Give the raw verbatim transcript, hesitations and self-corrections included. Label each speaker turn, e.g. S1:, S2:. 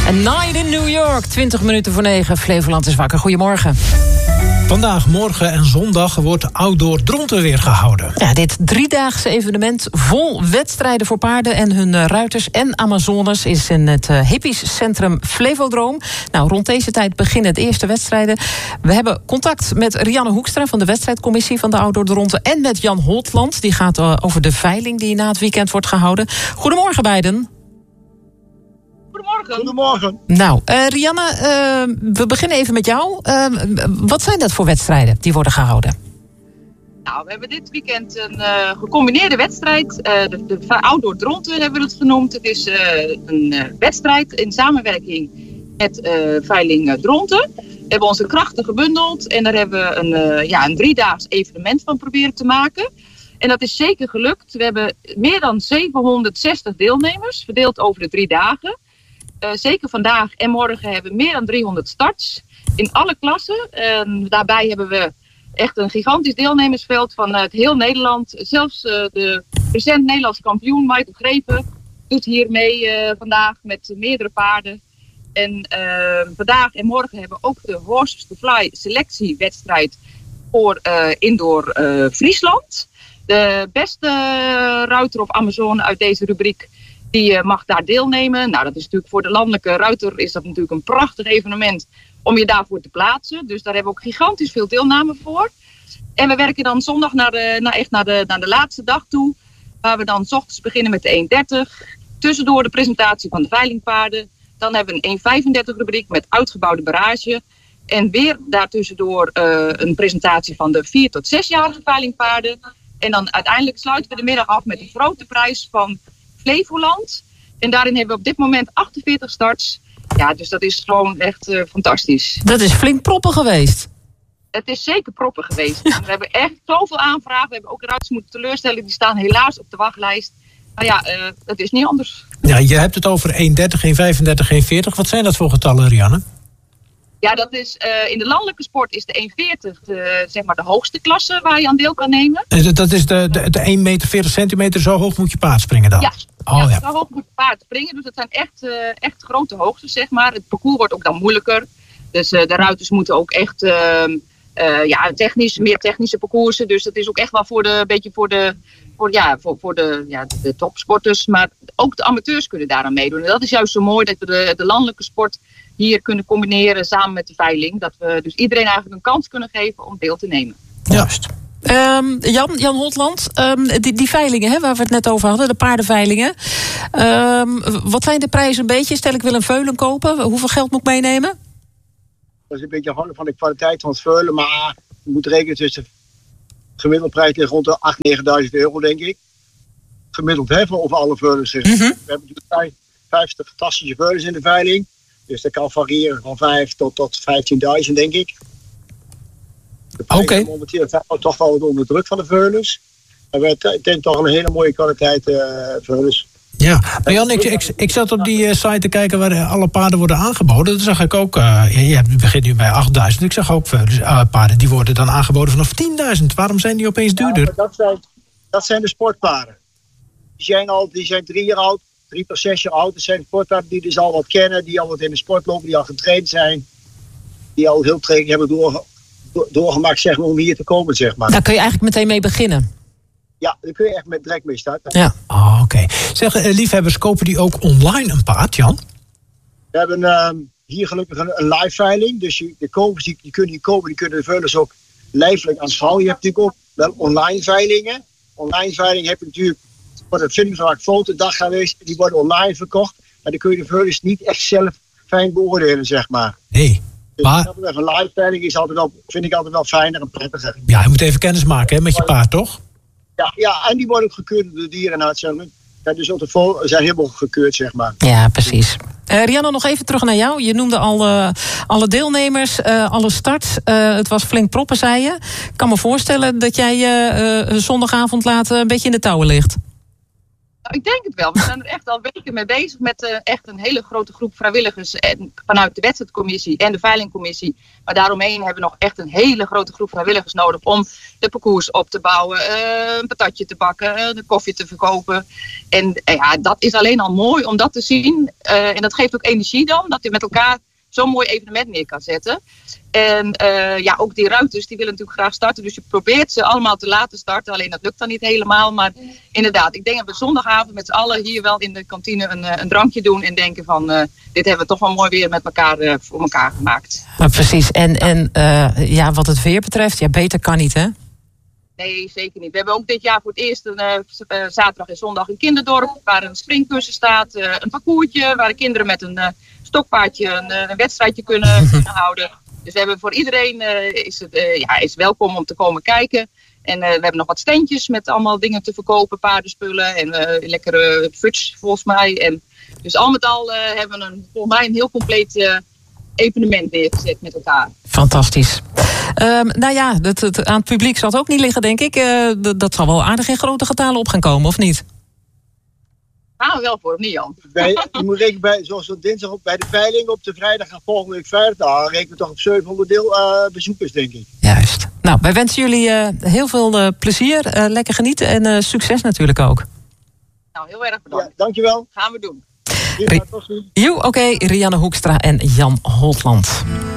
S1: A Night in New York, twintig minuten voor negen. Flevoland is wakker. Goedemorgen.
S2: Vandaag, morgen en zondag wordt Outdoor Dronten weer gehouden.
S1: Ja, dit driedaagse evenement vol wedstrijden voor paarden en hun ruiters en Amazones is in het uh, hippiescentrum Flevodroom. Nou, rond deze tijd beginnen de eerste wedstrijden. We hebben contact met Rianne Hoekstra van de wedstrijdcommissie van de Outdoor Dronten en met Jan Holtland. Die gaat uh, over de veiling die na het weekend wordt gehouden. Goedemorgen beiden.
S3: Goedemorgen.
S4: Goedemorgen.
S1: Nou, uh, Rianne, uh, we beginnen even met jou. Uh, wat zijn dat voor wedstrijden die worden gehouden?
S3: Nou, we hebben dit weekend een uh, gecombineerde wedstrijd. Uh, de, de Outdoor Dronten hebben we het genoemd. Het is uh, een uh, wedstrijd in samenwerking met uh, Veiling Dronten. We hebben onze krachten gebundeld en daar hebben we een, uh, ja, een driedaags evenement van proberen te maken. En dat is zeker gelukt. We hebben meer dan zevenhonderdzestig deelnemers, verdeeld over de drie dagen. Uh, zeker vandaag en morgen hebben we meer dan driehonderd starts in alle klassen. Uh, daarbij hebben we echt een gigantisch deelnemersveld van uh, heel Nederland. Zelfs uh, de recent Nederlands kampioen Michael Grepen doet hier mee uh, vandaag met meerdere paarden. En uh, vandaag en morgen hebben we ook de Horses to Fly selectiewedstrijd voor uh, Indoor uh, Friesland. De beste ruiter of Amazone uit deze rubriek die uh, mag daar deelnemen. Nou, dat is natuurlijk voor de landelijke ruiter is dat natuurlijk een prachtig evenement om je daarvoor te plaatsen. Dus daar hebben we ook gigantisch veel deelname voor. En we werken dan zondag naar de, naar echt naar de, naar de laatste dag toe. Waar we dan 's ochtends beginnen met de één dertig. Tussendoor de presentatie van de veilingpaarden. Dan hebben we een één vijfendertig rubriek met uitgebouwde barrage. En weer daartussendoor uh, een presentatie van de vier tot zesjarige veilingpaarden. En dan uiteindelijk sluiten we de middag af met een grote prijs van Flevoland. En daarin hebben we op dit moment achtenveertig starts. Ja, dus dat is gewoon echt uh, fantastisch.
S1: Dat is flink proppen geweest.
S3: Het is zeker proppen geweest. Ja. We hebben echt zoveel aanvragen. We hebben ook ruiters moeten teleurstellen. Die staan helaas op de wachtlijst. Maar ja, uh, het is niet anders.
S2: Ja, je hebt het over één dertig, één vijfendertig, één veertig. Wat zijn dat voor getallen, Rianne?
S3: Ja, dat is, uh, in de landelijke sport is de één veertig de, zeg maar de hoogste klasse waar je aan deel kan nemen.
S2: Dat is de, de, de één meter veertig centimeter, zo hoog moet je paard springen dan?
S3: Ja,
S2: oh,
S3: ja,
S2: ja.
S3: zo hoog moet je paard springen. Dus dat zijn echt, uh, echt grote hoogtes, zeg maar. Het parcours wordt ook dan moeilijker. Dus uh, de ruiters moeten ook echt uh, uh, ja, technisch, meer technische parcoursen. Dus dat is ook echt wel voor de, beetje voor de, voor, ja, voor, voor de, ja, de, de topsporters. Maar ook de amateurs kunnen daaraan meedoen. En dat is juist zo mooi dat we de, de landelijke sport hier kunnen combineren samen met de veiling. Dat we dus iedereen eigenlijk een kans kunnen geven om deel te nemen.
S1: Juist. Um, Jan, Jan Holtland, um, die, die veilingen hè, waar we het net over hadden, de paardenveilingen. Um, wat zijn de prijzen een beetje? Stel ik wil een veulen kopen, hoeveel geld moet ik meenemen?
S4: Dat is een beetje afhankelijk van de kwaliteit van het veulen. Maar je moet rekenen tussen de gemiddelde prijs ligt rond de achtduizend, negenduizend euro, denk ik. Gemiddeld hè, over alle veulens. Mm-hmm. We hebben natuurlijk vijftig fantastische veulens in de veiling. Dus dat kan variëren van vijf tot, tot vijftienduizend, denk ik. Oké. Okay. Momenteel toch wel onder druk van de veulens. Maar we hebben toch een hele mooie kwaliteit uh, veulens.
S2: Ja, maar Jan, ik, ik, ik zat op die uh, site te kijken waar alle paarden worden aangeboden. Dat zag ik ook, uh, je begint nu bij achtduizend. Ik zag ook veulens, uh, paarden die worden dan aangeboden vanaf tienduizend. Waarom zijn die opeens duurder?
S4: Ja, dat, zijn, dat zijn de sportpaarden. Die zijn al die zijn drie jaar oud. Drie tot zes jaar oud. Dat zijn sportpaarden die dus al wat kennen. Die al wat in de sport lopen. Die al getraind zijn. Die al heel training hebben doorge, do, doorgemaakt zeg maar, om hier te komen. Zeg maar.
S1: Daar kun je eigenlijk meteen mee beginnen.
S4: Ja, daar kun je echt met direct mee starten.
S2: Ja, oh, oké. Okay. Zeg, uh, liefhebbers, kopen die ook online een paard, Jan?
S4: We hebben uh, hier gelukkig een, een live veiling. Dus je, de kopers die, die kunnen die kopen. Die kunnen de veulens ook lijfelijk aanschouwen. Je hebt natuurlijk ook wel online veilingen. Online veiling heb je natuurlijk... Er wordt een filmgemaakt fotodag geweest, die worden online verkocht. Maar dan kun je de veulens niet echt zelf fijn beoordelen, zeg maar.
S2: Nee.
S4: Dus
S2: maar...
S4: een live veiling is altijd wel, vind ik altijd wel fijner en prettiger.
S2: Ja, je moet even kennis maken hè, met je paard, toch?
S4: Ja, ja, en die worden ook gekeurd door de dierenarts. Ja, dus ook de vol zijn helemaal gekeurd, zeg maar.
S1: Ja, precies. Uh, Rianne, nog even terug naar jou. Je noemde al uh, alle deelnemers, uh, alle starts. Uh, het was flink proppen, zei je. Ik kan me voorstellen dat jij uh, uh, zondagavond laat uh, een beetje in de touwen ligt.
S3: Ik denk het wel. We zijn er echt al weken mee bezig met uh, echt een hele grote groep vrijwilligers. En vanuit de wedstrijdcommissie en de veilingcommissie. Maar daaromheen hebben we nog echt een hele grote groep vrijwilligers nodig om de parcours op te bouwen. Uh, een patatje te bakken, uh, de koffie te verkopen. En uh, ja, dat is alleen al mooi om dat te zien. Uh, en dat geeft ook energie dan, dat je met elkaar zo'n mooi evenement neer kan zetten. En uh, ja, ook die ruiters, die willen natuurlijk graag starten. Dus je probeert ze allemaal te laten starten. Alleen dat lukt dan niet helemaal. Maar inderdaad, ik denk dat we zondagavond met z'n allen hier wel in de kantine een, een drankje doen. En denken van, uh, dit hebben we toch wel mooi weer met elkaar uh, voor elkaar gemaakt.
S1: Maar precies. En, en uh, ja, wat het weer betreft, ja, beter kan niet, hè?
S3: Nee, zeker niet. We hebben ook dit jaar voor het eerst een, uh, zaterdag en zondag een kinderdorp. Waar een springkussen staat, uh, een parcoursje. Waar de kinderen met een uh, stokpaardje een, een wedstrijdje kunnen, kunnen houden. Dus we hebben voor iedereen uh, is, het, uh, ja, is welkom om te komen kijken. En uh, we hebben nog wat standjes met allemaal dingen te verkopen, paardenspullen en uh, lekkere fudge volgens mij. En dus al met al uh, hebben we een, volgens mij een heel compleet uh, evenement neergezet met elkaar.
S1: Fantastisch. Um, nou ja, het, het, aan het publiek zal het ook niet liggen, denk ik. Uh, d- dat zal wel aardig in grote getalen op gaan komen, of niet?
S3: Gaan we wel voor, of niet, Jan?
S4: Bij, je moet rekenen bij, zoals we dinsdag op, bij de veiling op de vrijdag en volgende week vrijdag. Dan rekenen we toch op zevenhonderd deel, uh, bezoekers, denk ik.
S1: Juist. Nou, wij wensen jullie uh, heel veel uh, plezier, uh, lekker genieten en uh, succes natuurlijk ook.
S3: Nou, heel erg bedankt.
S4: Ja, dankjewel.
S3: Gaan we doen.
S1: Ri- Oké, okay, Rianne Hoekstra en Jan Holtland.